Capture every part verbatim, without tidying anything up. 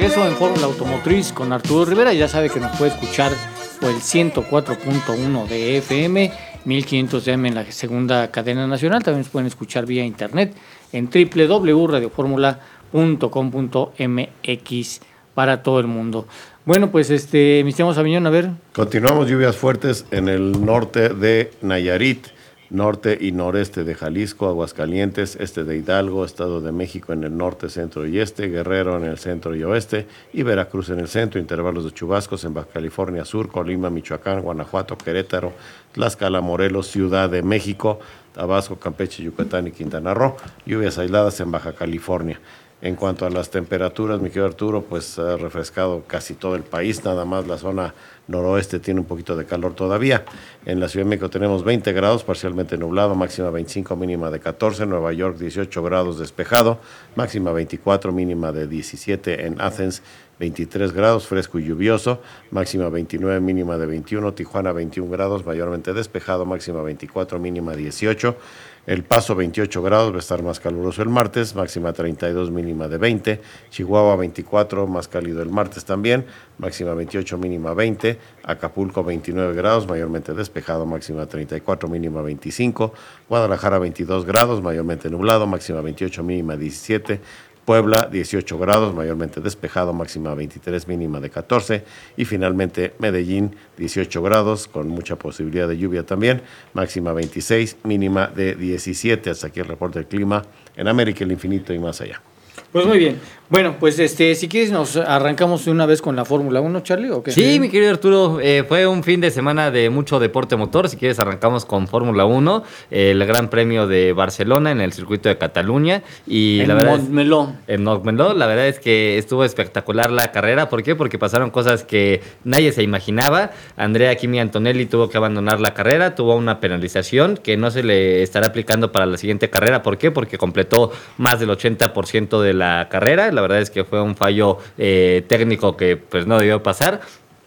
Eso en Fórmula Automotriz con Arturo Rivera. Ya sabe que nos puede escuchar por el ciento cuatro punto uno de F M, mil quinientos de A M en la segunda cadena nacional. También nos pueden escuchar vía internet en doble u doble u doble u punto radio fórmula punto com punto m x para todo el mundo. Bueno, pues este, mis estimados Aviñón, a ver. Continuamos, lluvias fuertes en el norte de Nayarit, norte y noreste de Jalisco, Aguascalientes, este de Hidalgo, Estado de México en el norte, centro y este, Guerrero en el centro y oeste, y Veracruz en el centro, intervalos de chubascos en Baja California Sur, Colima, Michoacán, Guanajuato, Querétaro, Tlaxcala, Morelos, Ciudad de México, Tabasco, Campeche, Yucatán y Quintana Roo, lluvias aisladas en Baja California. En cuanto a las temperaturas, mi querido Arturo, pues ha refrescado casi todo el país, nada más la zona noroeste tiene un poquito de calor todavía. En la Ciudad de México tenemos veinte grados, parcialmente nublado, máxima veinticinco, mínima de catorce. Nueva York dieciocho grados, despejado, máxima veinticuatro, mínima de diecisiete. En Athens veintitrés grados, fresco y lluvioso, máxima veintinueve, mínima de veintiuno. Tijuana veintiún grados, mayormente despejado, máxima veinticuatro, mínima dieciocho. El Paso veintiocho grados, va a estar más caluroso el martes, máxima treinta y dos, mínima de veinte. Chihuahua veinticuatro, más cálido el martes también, máxima veintiocho, mínima veinte. Acapulco veintinueve grados, mayormente despejado, máxima treinta y cuatro, mínima veinticinco. Guadalajara veintidós grados, mayormente nublado, máxima veintiocho, mínima diecisiete. Puebla, dieciocho grados, mayormente despejado, máxima veintitrés, mínima de catorce. Y finalmente Medellín, dieciocho grados, con mucha posibilidad de lluvia también, máxima veintiséis, mínima de diecisiete. Hasta aquí el reporte del clima en América, el infinito y más allá. Pues muy bien. Bueno, pues este, si quieres nos arrancamos de una vez con la Fórmula uno, Charlie, ¿o qué? Sí, mi querido Arturo, eh, fue un fin de semana de mucho deporte motor. Si quieres arrancamos con Fórmula uno, eh, el Gran Premio de Barcelona en el circuito de Cataluña. Y en la verdad Montmeló. Es, en Montmeló, la verdad es que estuvo espectacular la carrera. ¿Por qué? Porque pasaron cosas que nadie se imaginaba. Andrea Kimi Antonelli tuvo que abandonar la carrera, tuvo una penalización que no se le estará aplicando para la siguiente carrera. ¿Por qué? Porque completó más del ochenta por ciento de la carrera. La verdad es que fue un fallo eh, técnico que pues no debió pasar.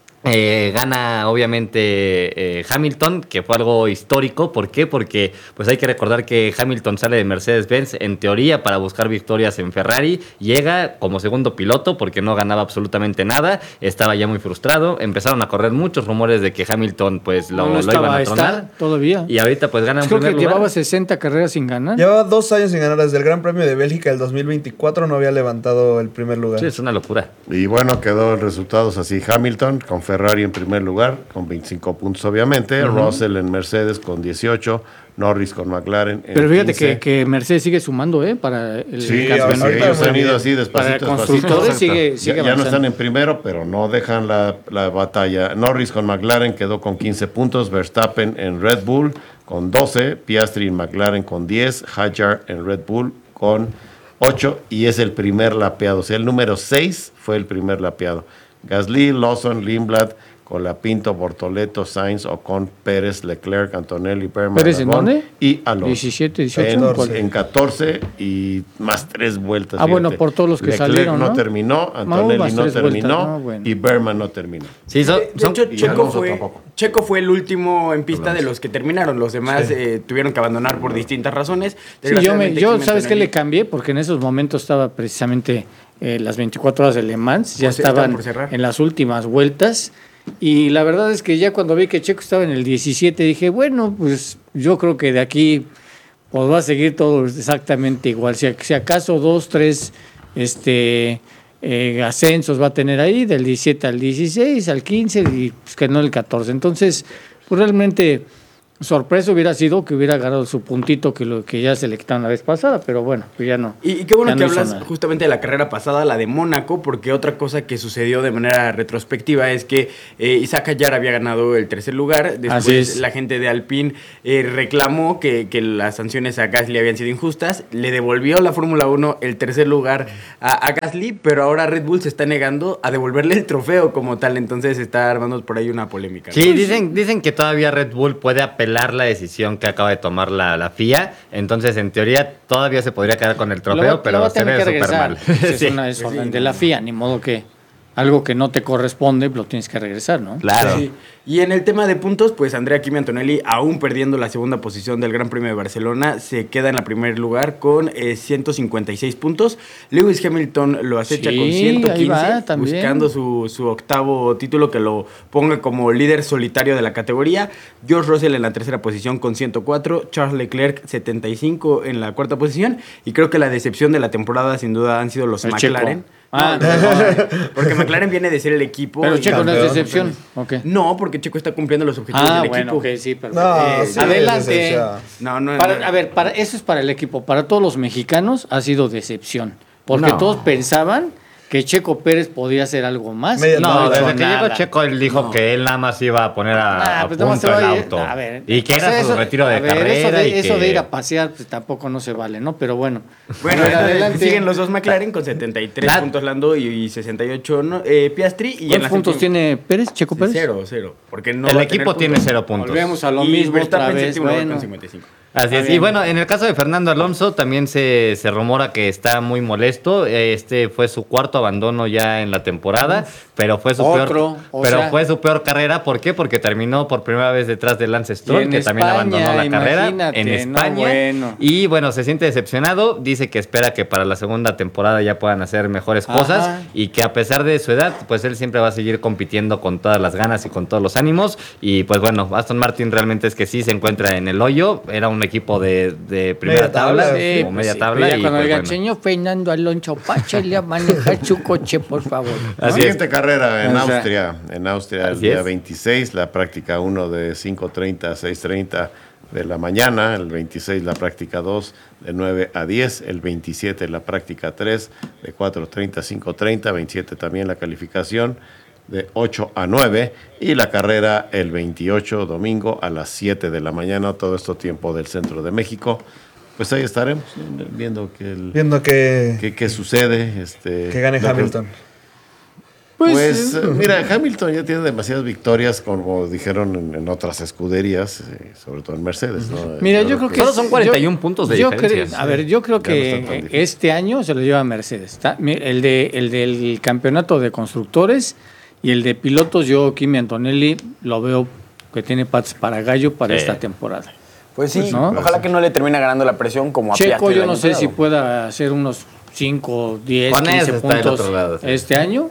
Eh, gana obviamente eh, Hamilton, que fue algo histórico. ¿Por qué? Porque pues hay que recordar que Hamilton sale de Mercedes-Benz en teoría para buscar victorias en Ferrari, llega como segundo piloto porque no ganaba absolutamente nada, estaba ya muy frustrado, empezaron a correr muchos rumores de que Hamilton pues lo, no, no lo estaba, iban a tronar está todavía, y ahorita pues gana en creo primer que lugar. Llevaba sesenta carreras sin ganar. Llevaba dos años sin ganar, desde el Gran Premio de Bélgica del dos mil veinticuatro no había levantado el primer lugar. Sí, es una locura. Y bueno, quedó el resultados así: Hamilton con Ferrari en primer lugar, con veinticinco puntos obviamente, uh-huh. Russell en Mercedes con dieciocho, Norris con McLaren en Pero fíjate quince. que, que Mercedes sigue sumando, ¿eh? Para el sí, campeonato. Sí, ellos han ido así despacito, para constructores sigue, sigue ya, ya no están en primero, pero no dejan la, la batalla. Norris con McLaren quedó con quince puntos, Verstappen en Red Bull con doce, Piastri en McLaren con diez, Hadjar en Red Bull con ocho, y es el primer lapeado, o sea, el número seis fue el primer lapeado. Gasly, Lawson, Lindblad, Colapinto, Bortoleto, Sainz, Ocon, Pérez, Leclerc, Antonelli, Berman, ¿Pérez en dónde? Y Alonso. diecisiete, dieciocho. En, catorce. en catorce y más tres vueltas. Ah, fíjate. bueno, por todos los que Leclerc salieron, ¿no? no terminó, Antonelli no terminó, no, bueno. y Berman no terminó. Sí, son, de, de son, hecho, y Checo Alonso fue, tampoco. Checo fue el último en pista Alonso. de los que terminaron. Los demás Sí. eh, tuvieron que abandonar por distintas razones. Sí, yo, me, yo Kimi ¿sabes qué Antonelli- le cambié? Porque en esos momentos estaba precisamente eh, las veinticuatro horas de Le Mans, ya Por cierto, estaban por cerrar. en las últimas vueltas. Y la verdad es que ya cuando vi que Checo estaba en el diecisiete, dije, bueno, pues yo creo que de aquí pues va a seguir todo exactamente igual. Si, si acaso dos, tres este, eh, ascensos va a tener ahí, del diecisiete al dieciséis, al quince y pues, que no el catorce. Entonces, pues realmente sorpresa hubiera sido que hubiera ganado su puntito que lo que ya se le quitaron la vez pasada, pero bueno, pues ya no. Y, y qué bueno ya que no hizo hablas nada. justamente de la carrera pasada, la de Mónaco, porque otra cosa que sucedió de manera retrospectiva es que eh, Isaac Hadjar había ganado el tercer lugar. Así Después es. la gente de Alpine eh, reclamó que, que las sanciones a Gasly habían sido injustas. Le devolvió la Fórmula uno el tercer lugar a, a Gasly, pero ahora Red Bull se está negando a devolverle el trofeo como tal. Entonces está armando por ahí una polémica, ¿no? Sí, dicen, dicen que todavía Red Bull puede apelar la decisión que acaba de tomar la, la F I A. Entonces, en teoría, todavía se podría quedar con el Lo trofeo, va- pero lo va a se tener ve que súper regresar. mal. Es Sí. una desorden de la F I A, ni modo que algo que no te corresponde, lo tienes que regresar, ¿no? Claro. Sí. Y en el tema de puntos, pues Andrea Kimi Antonelli, aún perdiendo la segunda posición del Gran Premio de Barcelona, se queda en el primer lugar con eh, ciento cincuenta y seis puntos. Lewis Hamilton lo acecha Sí, con ciento quince, ahí va, también. buscando su, su octavo título que lo ponga como líder solitario de la categoría. George Russell en la tercera posición con ciento cuatro, Charles Leclerc setenta y cinco en la cuarta posición. Y creo que la decepción de la temporada sin duda han sido los El McLaren. Checo. Ah, No, no, porque McLaren viene de ser el equipo. Pero y Checo no es campeón, decepción, ¿ok? No, porque Checo está cumpliendo los objetivos Ah, del bueno, equipo. ok, sí, perfecto. No, Eh, sí, adelante. decepción. No, no, Para- no. a ver, para, eso es para el equipo. Para todos los mexicanos ha sido decepción. Porque No. todos pensaban que Checo Pérez podía hacer algo más. Media y No, hizo desde que nada. llegó Checo, él dijo No. que él nada más iba a poner a, Ah, a pues nada más punto se el va a ir- auto. a ver, y que o era sea, su eso- retiro de a ver, carrera. Eso de, y eso que... de ir a pasear, pues tampoco no se vale, ¿no? Pero bueno. Bueno, A ver, adelante. adelante. Siguen los dos McLaren con setenta y tres Nada. puntos Lando y, y sesenta y ocho ¿no? eh, Piastri. Y en ¿Cuántos la puntos séptima- tiene Pérez, Checo Pérez? Cero, cero. Porque no el va a tener equipo tiene puntos. cero puntos. Volvemos a lo Y mismo Verstappen otra vez. séptimo lugar Bueno. con cincuenta y cinco. Así Está es. Y bien. bueno, en el caso de Fernando Alonso también se, se rumora que está muy molesto. Este fue su cuarto abandono ya en la temporada, pero fue su Otro, peor, o pero sea- fue su peor carrera. ¿Por qué? Porque terminó por primera vez detrás de Lance Y Stroll, en que también España, abandonó la carrera imagínate, en no, España. bueno. Y bueno, se siente decepcionado. Dice que espera que para la segunda temporada ya puedan hacer mejores Ajá. cosas y que a pesar de su edad, pues él siempre va a seguir compitiendo con todas las ganas y con todos los ánimos. Y pues bueno, Aston Martin realmente es que sí se encuentra en el hoyo. Era un equipo de, de primera Media tabla, tabla, sí, Sí, como pues media sí, tabla. ya y cuando pues digan, bueno. señor Fernando Alonso, páchale a manejar su coche, por favor. La Así es. siguiente carrera en O sea, Austria, en Austria el así día es. veintiséis, la práctica uno de cinco treinta a seis treinta de la mañana, el veintiséis la práctica dos de nueve a diez, el veintisiete la práctica tres de cuatro treinta a cinco treinta, veintisiete también la calificación de ocho a nueve y la carrera el veintiocho domingo a las siete de la mañana, todo esto tiempo del centro de México. Pues ahí estaremos viendo que el, Viendo que, qué, qué sucede. Este, que gane lo Hamilton. Pues, eh, mira, Hamilton ya tiene demasiadas victorias, como dijeron en, en otras escuderías, eh, sobre todo en Mercedes, ¿no? Mira, yo creo que... Solo son cuarenta y uno yo- puntos de yo diferencia. creo- a ver, yo creo Ya no está tan que difícil. este año se lo lleva Mercedes. Está- mi- El, de, el del campeonato de constructores y el de pilotos, yo, Kimi Antonelli, lo veo que tiene patas para gallo para Sí. esta temporada. Pues sí, Pues no. ojalá que no le termine ganando la presión como a Checo, Piastri el yo año no sé pasado. si pueda hacer unos cinco, diez, Con quince eso está del puntos otro lado, sí. este año.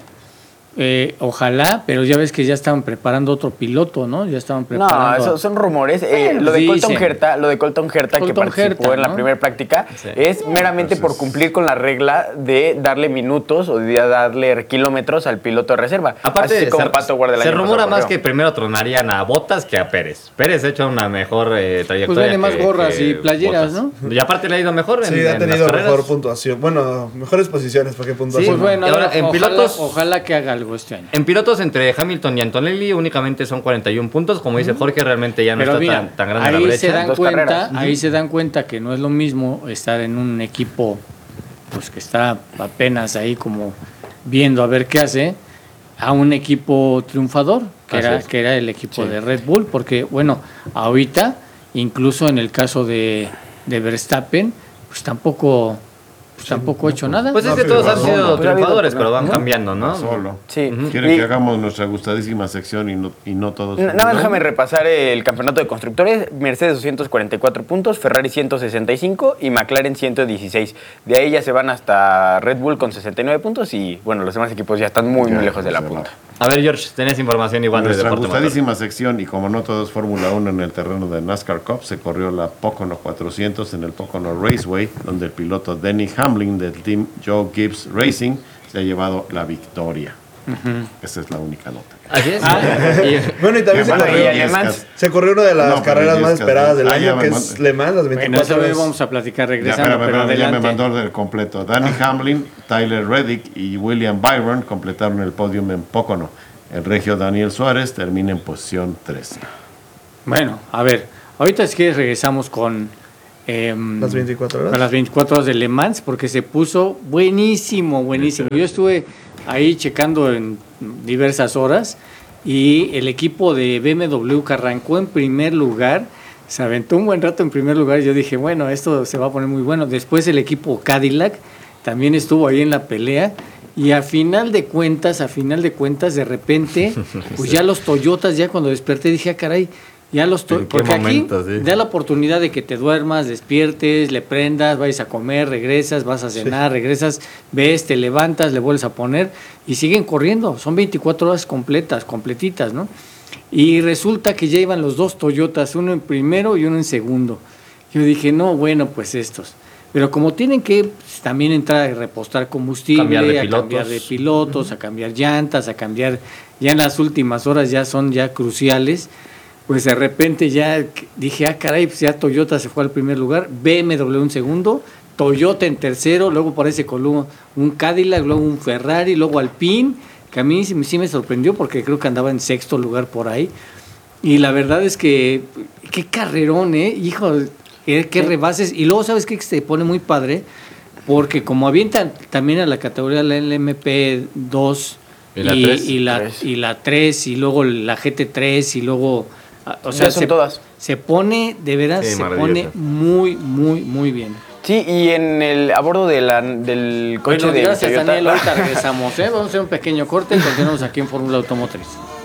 Eh, ojalá, pero ya ves que ya estaban preparando otro piloto, ¿no? Ya estaban preparando. No, a- esos son rumores. Eh, Bueno, lo de Colton dicen. Herta, lo de Colton Herta que Colton participó Herta, en la ¿no? primera práctica, Sí. es meramente Pues por es- cumplir con la regla de darle minutos o de darle kilómetros al piloto de reserva. Aparte, Así como se, Pato Ward del se año rumora pasado más corrió. que primero tronarían a Bottas que a Pérez. Pérez ha hecho una mejor eh, trayectoria. Pues vende más que- gorras que y playeras, Bottas. Y aparte le ha ido mejor en, Sí, ha en tenido las carreras. mejor puntuación. Bueno, mejores posiciones para qué puntuación. Pues bueno, Y ahora, ahora, en ojalá, pilotos- ojalá que haga algo este año. En pilotos entre Hamilton y Antonelli únicamente son cuarenta y uno puntos. Como dice Jorge, realmente ya no Pero está mira, tan, tan grande la ahí brecha. se dan Dos cuenta, carreras. ahí se dan cuenta que no es lo mismo estar en un equipo pues que está apenas ahí como viendo a ver qué hace, a un equipo triunfador, que Así era, es. que era el equipo Sí. de Red Bull, porque bueno, ahorita, incluso en el caso de, de Verstappen, pues tampoco, pues tampoco ha hecho nada. Pues es No, que pero todos han solo. sido Pues ha habido triunfadores, pero problemas, van ¿no? cambiando, ¿no? Solo. Sí. Ujú. ¿Quieren Y- que hagamos nuestra gustadísima sección y no, y no todos? N- Nada más déjame repasar el campeonato de constructores. Mercedes doscientos cuarenta y cuatro puntos, Ferrari ciento sesenta y cinco y McLaren ciento dieciséis. De ahí ya se van hasta Red Bull con sesenta y nueve puntos y bueno, los demás equipos ya están muy, Ya, muy lejos de la ya. punta. A ver, George, tenés información igual de Nuestra deporte motor. gustadísima sección, y como no todo es Fórmula uno en el terreno de NASCAR Cup, se corrió la Pocono cuatrocientos en el Pocono Raceway, donde el piloto Denny Hamlin del team Joe Gibbs Racing se ha llevado la victoria. Esa es la única nota. Así es. Ah. Y- Bueno, y también se Qué corrió, y además- se corrió una de las No, pero carreras más Yescas, esperadas del ah, ya año, me que man- es Le Mans, las Bueno, veinticuatro esa vez horas. vamos a platicar Ya, regresando, espérame, pero espérame, ya me adelante. mandó del completo. Danny Hamlin, Tyler Reddick y William Byron completaron el podium en Pocono. El regio Daniel Suárez termina en posición trece. Bueno, a ver, ahorita si quieres regresamos con em, Las veinticuatro horas. con las veinticuatro horas de Le Mans, porque se puso buenísimo, buenísimo. Yo estuve ahí checando en diversas horas y el equipo de B M W que arrancó en primer lugar, se aventó un buen rato en primer lugar. Yo dije, bueno, esto se va a poner muy bueno. Después el equipo Cadillac también estuvo ahí en la pelea Y a final de cuentas, a final de cuentas, de repente, pues ya los Toyotas, ya cuando desperté dije, ah, caray, ya los Toyotas, porque momento, aquí sí. da la oportunidad de que te duermas, despiertes, le prendas, vayas a comer, regresas, vas a cenar, sí. regresas, ves, te levantas, le vuelves a poner y siguen corriendo, son veinticuatro horas completas, completitas, ¿no? Y resulta que ya iban los dos Toyotas, uno en primero y uno en segundo. Yo dije, no, bueno, pues estos. Pero como tienen que pues, también entrar a repostar combustible, cambiar de a pilotos. cambiar de pilotos, uh-huh. a cambiar llantas, a cambiar, ya en las últimas horas ya son ya cruciales, pues de repente ya dije, ah, caray, pues ya Toyota se fue al primer lugar, B M W en segundo, Toyota en tercero, luego parece con un Cadillac, luego un Ferrari, luego Alpine, que a mí sí, sí me sorprendió porque creo que andaba en sexto lugar por ahí. Y la verdad es que, qué carrerón, ¿eh? Hijo, qué, qué rebases. Y luego, ¿sabes qué? Se pone muy padre, porque como avientan también a la categoría de la L M P dos y la y, tres, y, la, y la tres, y luego la G T tres, y luego... O sea, ya son se, todas. Se pone, de veras, sí, se pone muy, muy, muy bien. Sí, y en el, a bordo de la, del coche bueno, de gracias, Toyota. Daniel. Ahorita regresamos, ¿eh? Vamos a hacer un pequeño corte y continuamos aquí en Fórmula Automotriz.